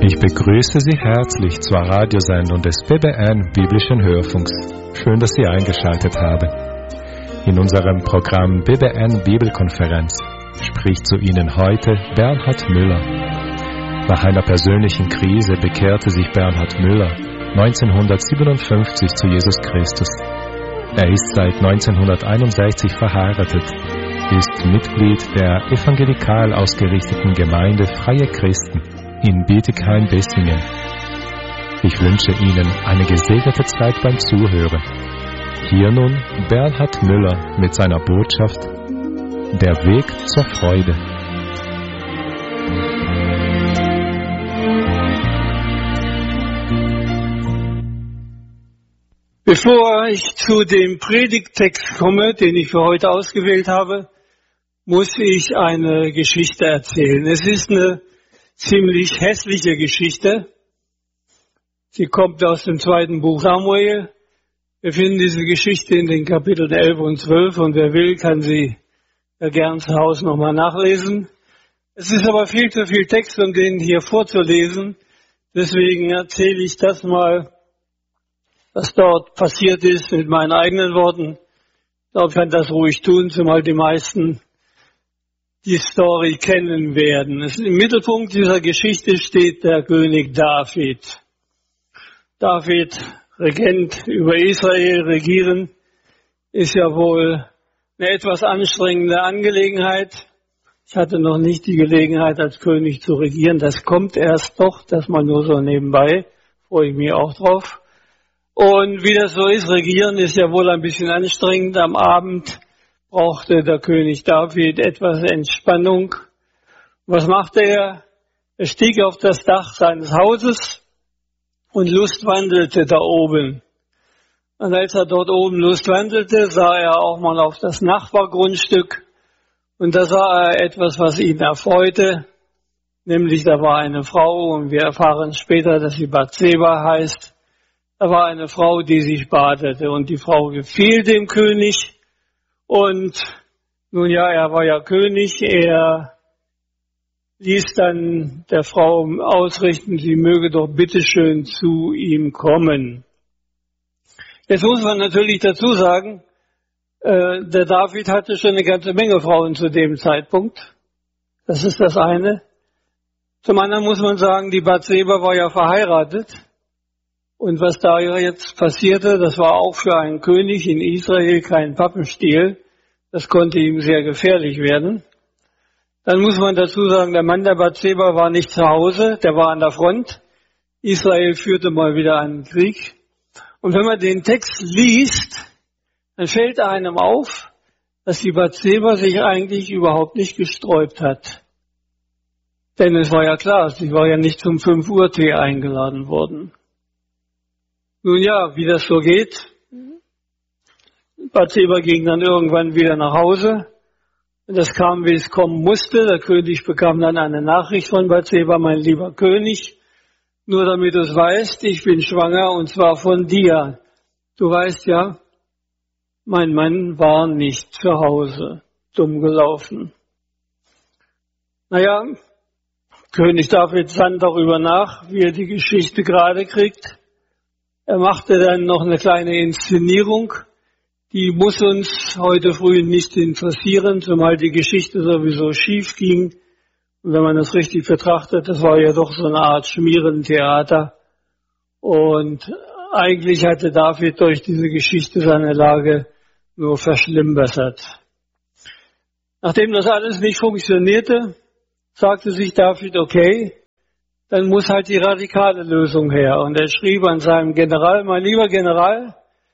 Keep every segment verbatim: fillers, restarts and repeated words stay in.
Ich begrüße Sie herzlich zur Radiosendung des B B N Biblischen Hörfunks. Schön, dass Sie eingeschaltet haben. In unserem Programm B B N Bibelkonferenz spricht zu Ihnen heute Bernhard Müller. Nach einer persönlichen Krise bekehrte sich Bernhard Müller neunzehnhundertsiebenundfünfzig zu Jesus Christus. Er ist seit neunzehnhunderteinundsechzig verheiratet, ist Mitglied der evangelikal ausgerichteten Gemeinde Freie Christen in Bietigheim-Bissingen. Ich wünsche Ihnen eine gesegnete Zeit beim Zuhören. Hier nun Bernhard Müller mit seiner Botschaft Der Weg zur Freude. Bevor ich zu dem Predigttext komme, den ich für heute ausgewählt habe, muss ich eine Geschichte erzählen. Es ist eine ziemlich hässliche Geschichte. Sie kommt aus dem zweiten Buch Samuel. Wir finden diese Geschichte in den Kapiteln elf und zwölf und wer will, kann sie ja gern zu Hause nochmal nachlesen. Es ist aber viel zu viel Text, um den hier vorzulesen. Deswegen erzähle ich das mal, was dort passiert ist, mit meinen eigenen Worten. Ich glaube, ich kann das ruhig tun, zumal die meisten die Story kennen werden. Im Mittelpunkt dieser Geschichte steht der König David. David, Regent über Israel, regieren, ist ja wohl eine etwas anstrengende Angelegenheit. Ich hatte noch nicht die Gelegenheit, als König zu regieren. Das kommt erst doch, das mal nur so nebenbei. Freue ich mich auch drauf. Und wie das so ist, regieren ist ja wohl ein bisschen anstrengend. Am Abend brauchte der König David etwas Entspannung. Was machte er? Er stieg auf das Dach seines Hauses und lustwandelte da oben. Und als er dort oben lustwandelte, sah er auch mal auf das Nachbargrundstück. Und da sah er etwas, was ihn erfreute. Nämlich, da war eine Frau, und wir erfahren später, dass sie Bathseba heißt. Da war eine Frau, die sich badete. Und die Frau gefiel dem König. Und nun ja, er war ja König, er ließ dann der Frau ausrichten, sie möge doch bitteschön zu ihm kommen. Jetzt muss man natürlich dazu sagen, äh, der David hatte schon eine ganze Menge Frauen zu dem Zeitpunkt. Das ist das eine. Zum anderen muss man sagen, die Bathseba war ja verheiratet. Und was da jetzt passierte, das war auch für einen König in Israel kein Pappenstiel. Das konnte ihm sehr gefährlich werden. Dann muss man dazu sagen, der Mann der Bathseba war nicht zu Hause, der war an der Front. Israel führte mal wieder einen Krieg. Und wenn man den Text liest, dann fällt einem auf, dass die Bathseba sich eigentlich überhaupt nicht gesträubt hat. Denn es war ja klar, sie war ja nicht zum fünf Uhr Tee eingeladen worden. Nun ja, wie das so geht. Bathseba ging dann irgendwann wieder nach Hause. Und das kam, wie es kommen musste. Der König bekam dann eine Nachricht von Bathseba: Mein lieber König, nur damit du es weißt, ich bin schwanger und zwar von dir. Du weißt ja, mein Mann war nicht zu Hause. Dumm gelaufen. Naja, König David sann darüber nach, wie er die Geschichte gerade kriegt. Er machte dann noch eine kleine Inszenierung. Die muss uns heute früh nicht interessieren, zumal die Geschichte sowieso schief ging. Und wenn man das richtig betrachtet, das war ja doch so eine Art Schmierentheater. Und eigentlich hatte David durch diese Geschichte seine Lage nur verschlimmbessert. Nachdem das alles nicht funktionierte, sagte sich David, okay, dann muss halt die radikale Lösung her. Und er schrieb an seinem General: Mein lieber General,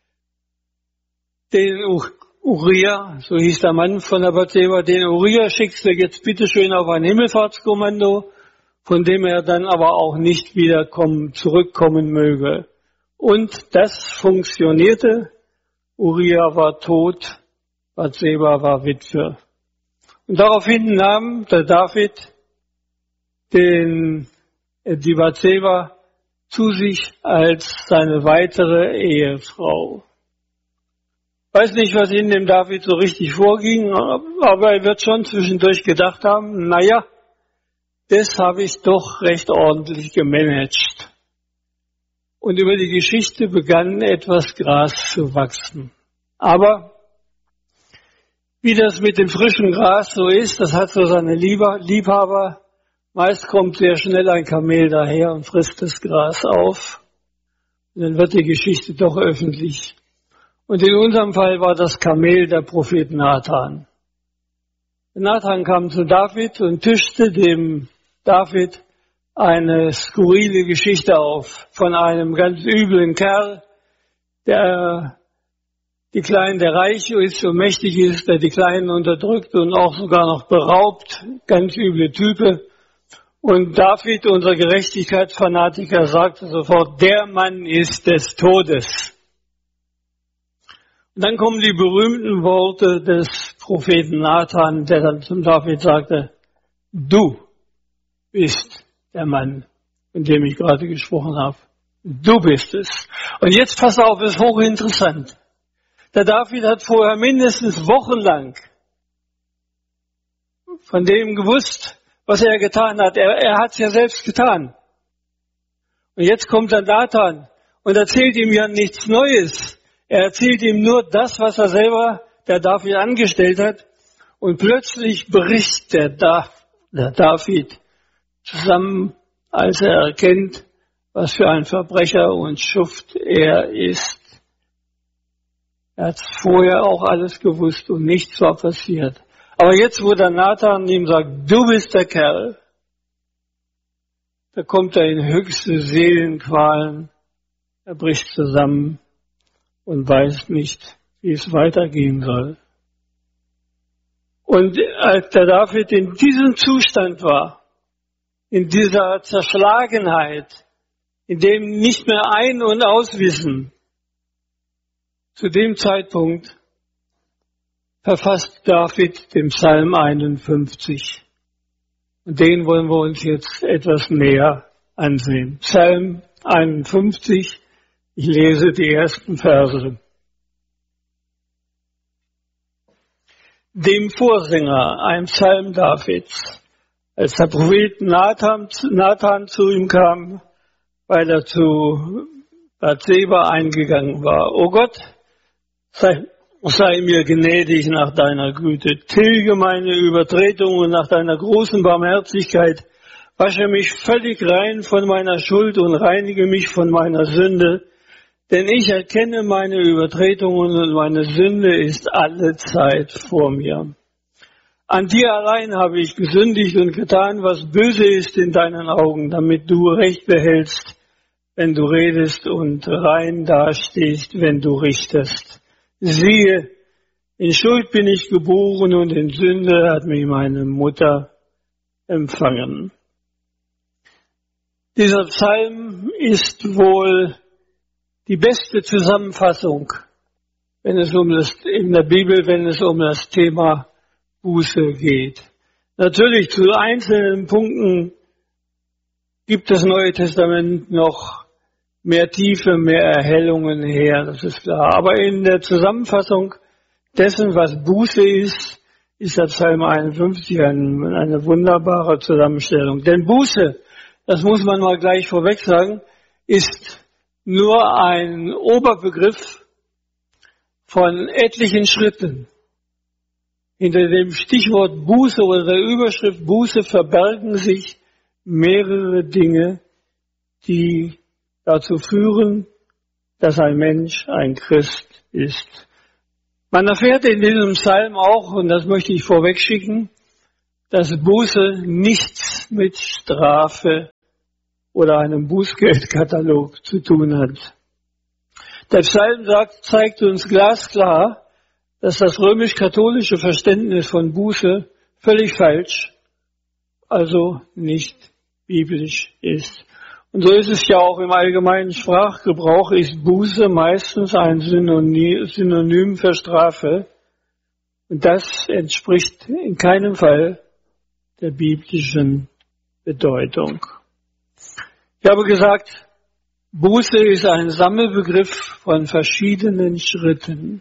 den Uriah, so hieß der Mann von der Bathseba, den Uriah schickst du jetzt bitteschön auf ein Himmelfahrtskommando, von dem er dann aber auch nicht wieder kommen, zurückkommen möge. Und das funktionierte. Uriah war tot, Bathseba war Witwe. Und daraufhin nahm der David den, die Bathseba zu sich als seine weitere Ehefrau. Weiß nicht, was in dem David so richtig vorging, aber er wird schon zwischendurch gedacht haben, naja, das habe ich doch recht ordentlich gemanagt. Und über die Geschichte begann etwas Gras zu wachsen. Aber wie das mit dem frischen Gras so ist, das hat so seine Liebhaber. Meist kommt sehr schnell ein Kamel daher und frisst das Gras auf. Und dann wird die Geschichte doch öffentlich. Und in unserem Fall war das Kamel der Prophet Nathan. Nathan kam zu David und tischte dem David eine skurrile Geschichte auf von einem ganz üblen Kerl, der die Kleinen, der reich ist und mächtig ist, der die Kleinen unterdrückt und auch sogar noch beraubt, ganz üble Type. Und David, unser Gerechtigkeitsfanatiker, sagte sofort, der Mann ist des Todes. Und dann kommen die berühmten Worte des Propheten Nathan, der dann zum David sagte, du bist der Mann, von dem ich gerade gesprochen habe. Du bist es. Und jetzt pass auf, es ist hochinteressant. Der David hat vorher mindestens wochenlang von dem gewusst, was er getan hat. Er, er hat es ja selbst getan. Und jetzt kommt dann Nathan und erzählt ihm ja nichts Neues. Er erzählt ihm nur das, was er selber, der David, angestellt hat. Und plötzlich bricht der, da, der David zusammen, als er erkennt, was für ein Verbrecher und Schuft er ist. Er hat vorher auch alles gewusst und nichts war passiert. Aber jetzt, wo der Nathan ihm sagt, du bist der Kerl, da kommt er in höchste Seelenqualen, er bricht zusammen und weiß nicht, wie es weitergehen soll. Und als der David in diesem Zustand war, in dieser Zerschlagenheit, in dem nicht mehr Ein- und Auswissen, zu dem Zeitpunkt verfasst David den Psalm einundfünfzig. Und den wollen wir uns jetzt etwas näher ansehen. Psalm einundfünfzig, ich lese die ersten Verse. Dem Vorsänger, ein Psalm Davids, als der Prophet Nathan, Nathan zu ihm kam, weil er zu Bathseba eingegangen war. O Gott, sei, sei mir gnädig nach deiner Güte, tilge meine Übertretungen nach deiner großen Barmherzigkeit, wasche mich völlig rein von meiner Schuld und reinige mich von meiner Sünde, denn ich erkenne meine Übertretungen und meine Sünde ist alle Zeit vor mir. An dir allein habe ich gesündigt und getan, was böse ist in deinen Augen, damit du Recht behältst, wenn du redest und rein dastehst, wenn du richtest. Siehe, in Schuld bin ich geboren und in Sünde hat mich meine Mutter empfangen. Dieser Psalm ist wohl die beste Zusammenfassung, wenn es um das, in der Bibel, wenn es um das Thema Buße geht. Natürlich zu einzelnen Punkten gibt das Neue Testament noch mehr Tiefe, mehr Erhellungen her, das ist klar. Aber in der Zusammenfassung dessen, was Buße ist, ist der Psalm einundfünfzig eine, eine wunderbare Zusammenstellung. Denn Buße, das muss man mal gleich vorweg sagen, ist nur ein Oberbegriff von etlichen Schritten. Hinter dem Stichwort Buße oder der Überschrift Buße verbergen sich mehrere Dinge, die dazu führen, dass ein Mensch ein Christ ist. Man erfährt in diesem Psalm auch, und das möchte ich vorweg schicken, dass Buße nichts mit Strafe oder einem Bußgeldkatalog zu tun hat. Der Psalm sagt, zeigt uns glasklar, dass das römisch-katholische Verständnis von Buße völlig falsch, also nicht biblisch ist. Und so ist es ja auch im allgemeinen Sprachgebrauch, ist Buße meistens ein Synonym für Strafe. Und das entspricht in keinem Fall der biblischen Bedeutung. Ich habe gesagt, Buße ist ein Sammelbegriff von verschiedenen Schritten.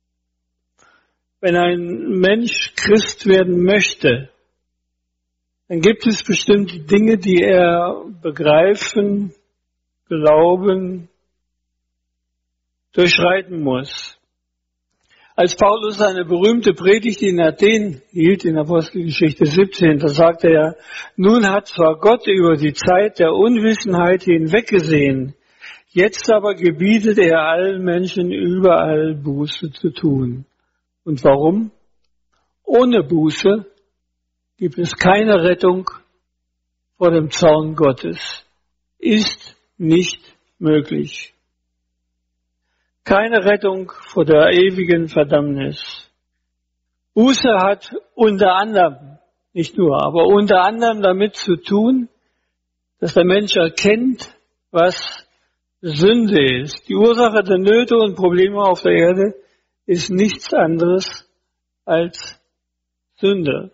Wenn ein Mensch Christ werden möchte, dann gibt es bestimmte Dinge, die er begreifen, glauben, durchschreiten muss. Als Paulus seine berühmte Predigt in Athen hielt, in Apostelgeschichte siebzehn, da sagte er, nun hat zwar Gott über die Zeit der Unwissenheit hinweggesehen, jetzt aber gebietet er allen Menschen überall Buße zu tun. Und warum? Ohne Buße gibt es keine Rettung vor dem Zorn Gottes. Ist nicht möglich. Keine Rettung vor der ewigen Verdammnis. Buße hat unter anderem, nicht nur, aber unter anderem damit zu tun, dass der Mensch erkennt, was Sünde ist. Die Ursache der Nöte und Probleme auf der Erde ist nichts anderes als Sünde.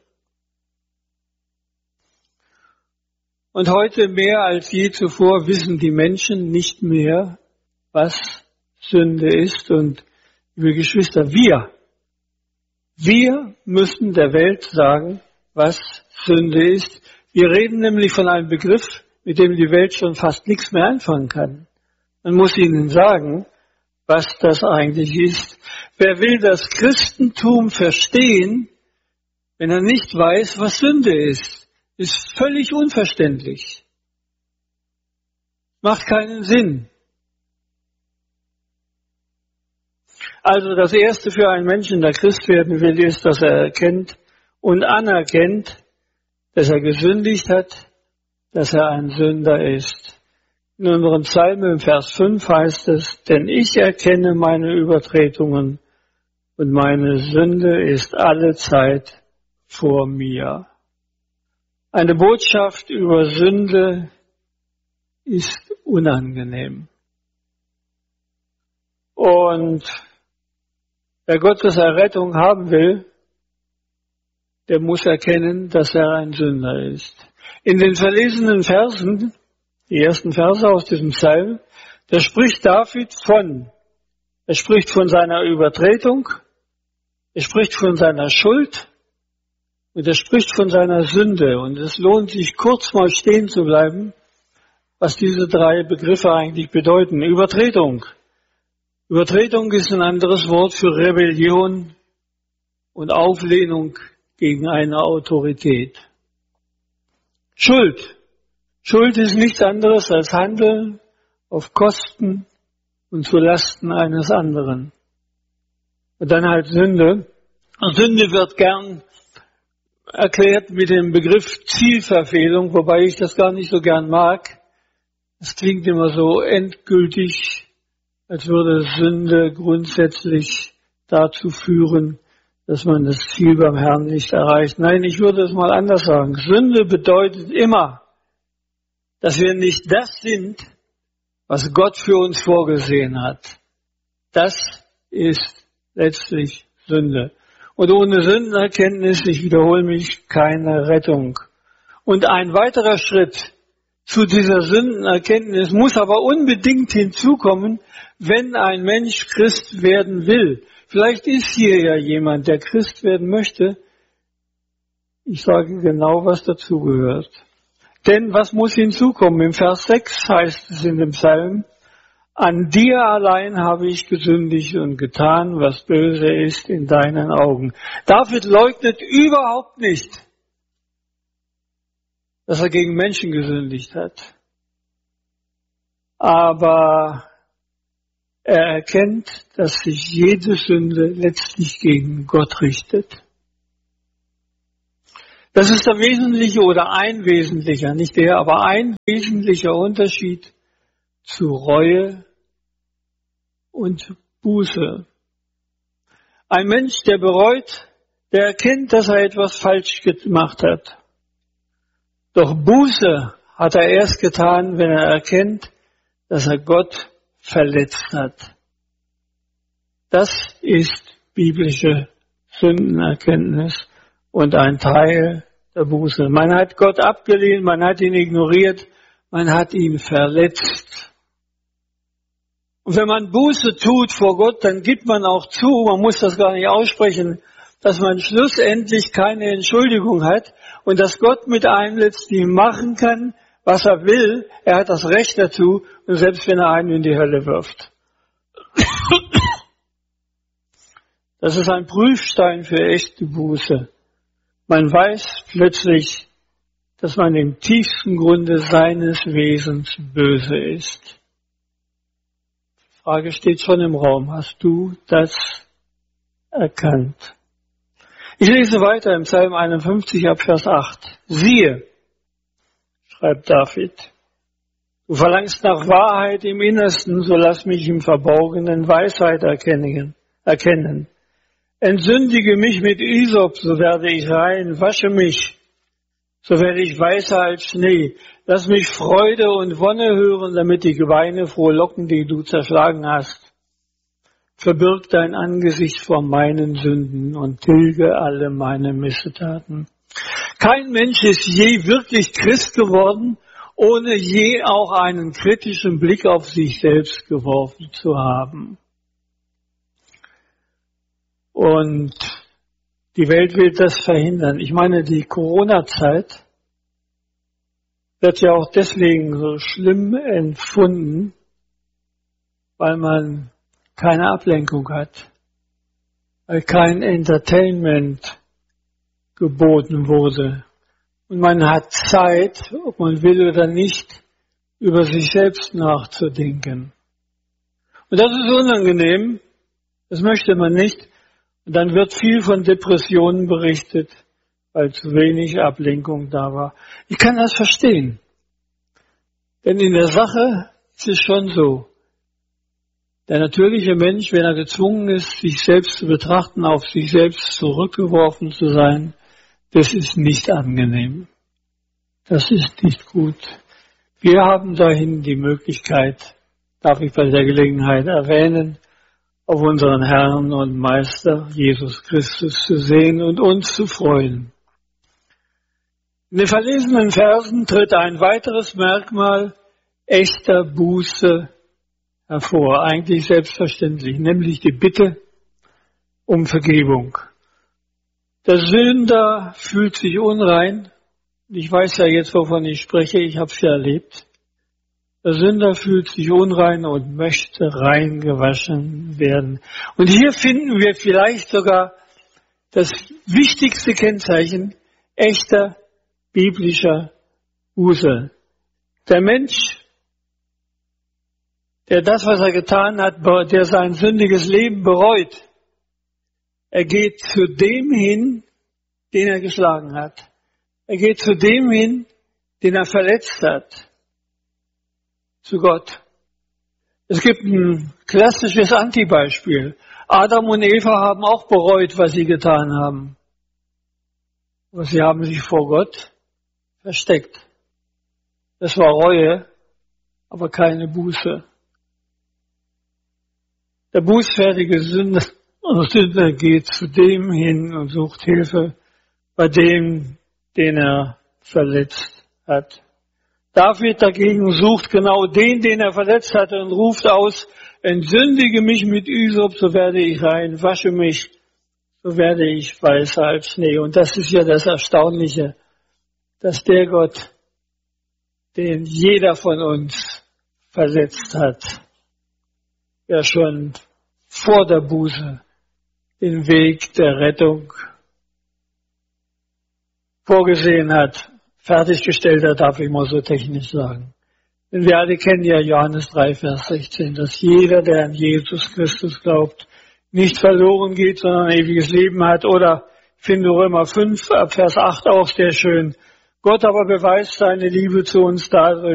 Und heute mehr als je zuvor wissen die Menschen nicht mehr, was Sünde ist. Und liebe Geschwister, wir, wir müssen der Welt sagen, was Sünde ist. Wir reden nämlich von einem Begriff, mit dem die Welt schon fast nichts mehr anfangen kann. Man muss ihnen sagen, was das eigentlich ist. Wer will das Christentum verstehen, wenn er nicht weiß, was Sünde ist? Ist völlig unverständlich. Macht keinen Sinn. Also das Erste für einen Menschen, der Christ werden will, ist, dass er erkennt und anerkennt, dass er gesündigt hat, dass er ein Sünder ist. In unserem Psalm im Vers fünf heißt es, denn ich erkenne meine Übertretungen und meine Sünde ist alle Zeit vor mir. Eine Botschaft über Sünde ist unangenehm. Und wer Gottes Errettung haben will, der muss erkennen, dass er ein Sünder ist. In den verlesenen Versen, die ersten Verse aus diesem Psalm, da spricht David von, er spricht von seiner Übertretung, er spricht von seiner Schuld und er spricht von seiner Sünde. Und es lohnt sich kurz mal stehen zu bleiben, was diese drei Begriffe eigentlich bedeuten. Übertretung. Übertretung ist ein anderes Wort für Rebellion und Auflehnung gegen eine Autorität. Schuld. Schuld ist nichts anderes als Handeln auf Kosten und zu Lasten eines anderen. Und dann halt Sünde. Und Sünde wird gern erklärt mit dem Begriff Zielverfehlung, wobei ich das gar nicht so gern mag. Es klingt immer so endgültig, als würde Sünde grundsätzlich dazu führen, dass man das Ziel beim Herrn nicht erreicht. Nein, ich würde es mal anders sagen. Sünde bedeutet immer, dass wir nicht das sind, was Gott für uns vorgesehen hat. Das ist letztlich Sünde. Und ohne Sündenerkenntnis, ich wiederhole mich, keine Rettung. Und ein weiterer Schritt zu dieser Sündenerkenntnis muss aber unbedingt hinzukommen, wenn ein Mensch Christ werden will. Vielleicht ist hier ja jemand, der Christ werden möchte. Ich sage genau, was dazugehört. Denn was muss hinzukommen? Im Vers sechs heißt es in dem Psalm, an dir allein habe ich gesündigt und getan, was böse ist in deinen Augen. David leugnet überhaupt nicht, dass er gegen Menschen gesündigt hat. Aber er erkennt, dass sich jede Sünde letztlich gegen Gott richtet. Das ist der wesentliche oder ein wesentlicher, nicht der, aber ein wesentlicher Unterschied zu Reue und Buße. Ein Mensch, der bereut, der erkennt, dass er etwas falsch gemacht hat. Doch Buße hat er erst getan, wenn er erkennt, dass er Gott verletzt hat. Das ist biblische Sündenerkenntnis und ein Teil der Buße. Man hat Gott abgelehnt, man hat ihn ignoriert, man hat ihn verletzt. Und wenn man Buße tut vor Gott, dann gibt man auch zu, man muss das gar nicht aussprechen, dass man schlussendlich keine Entschuldigung hat und dass Gott mit einem letztlich machen kann, was er will. Er hat das Recht dazu, und selbst wenn er einen in die Hölle wirft. Das ist ein Prüfstein für echte Buße. Man weiß plötzlich, dass man im tiefsten Grunde seines Wesens böse ist. Die Frage steht schon im Raum. Hast du das erkannt? Ich lese weiter im Psalm einundfünfzig ab Vers acht. Siehe, schreibt David, du verlangst nach Wahrheit im Innersten, so lass mich im Verborgenen Weisheit erkennen. erkennen. Entsündige mich mit Isop, so werde ich rein, wasche mich, so werde ich weißer als Schnee. Lass mich Freude und Wonne hören, damit ich weine, frohlocken, die du zerschlagen hast. Verbirg dein Angesicht vor meinen Sünden und tilge alle meine Missetaten. Kein Mensch ist je wirklich Christ geworden, ohne je auch einen kritischen Blick auf sich selbst geworfen zu haben. Und die Welt will das verhindern. Ich meine, die Corona-Zeit wird ja auch deswegen so schlimm empfunden, weil man keine Ablenkung hat, weil kein Entertainment geboten wurde. Und man hat Zeit, ob man will oder nicht, über sich selbst nachzudenken. Und das ist unangenehm, das möchte man nicht. Und dann wird viel von Depressionen berichtet, weil zu wenig Ablenkung da war. Ich kann das verstehen. Denn in der Sache ist es schon so. Der natürliche Mensch, wenn er gezwungen ist, sich selbst zu betrachten, auf sich selbst zurückgeworfen zu sein, das ist nicht angenehm. Das ist nicht gut. Wir haben dahin die Möglichkeit, darf ich bei der Gelegenheit erwähnen, auf unseren Herrn und Meister Jesus Christus zu sehen und uns zu freuen. In den verlesenen Versen tritt ein weiteres Merkmal echter Buße hervor, eigentlich selbstverständlich, nämlich die Bitte um Vergebung. Der Sünder fühlt sich unrein. Ich weiß ja jetzt, wovon ich spreche, ich habe es ja erlebt. Der Sünder fühlt sich unrein und möchte rein gewaschen werden. Und hier finden wir vielleicht sogar das wichtigste Kennzeichen echter biblischer Buße. Der Mensch, der das, was er getan hat, der sein sündiges Leben bereut, er geht zu dem hin, den er geschlagen hat. Er geht zu dem hin, den er verletzt hat. Zu Gott. Es gibt ein klassisches Antibeispiel. Adam und Eva haben auch bereut, was sie getan haben. Aber sie haben sich vor Gott versteckt. Das war Reue, aber keine Buße. Der bußfertige Sünder, Sünder geht zu dem hin und sucht Hilfe bei dem, den er verletzt hat. David dagegen sucht genau den, den er verletzt hatte und ruft aus, entsündige mich mit Isop, so werde ich rein, wasche mich, so werde ich weißer als Schnee. Und das ist ja das Erstaunliche, dass der Gott, den jeder von uns verletzt hat, ja schon vor der Buße den Weg der Rettung vorgesehen hat, fertiggestellt hat, darf ich mal so technisch sagen. Denn wir alle kennen ja Johannes drei, Vers sechzehn, dass jeder, der an Jesus Christus glaubt, nicht verloren geht, sondern ein ewiges Leben hat. Oder ich finde Römer fünf, Vers acht auch sehr schön. Gott aber beweist seine Liebe zu uns dadurch,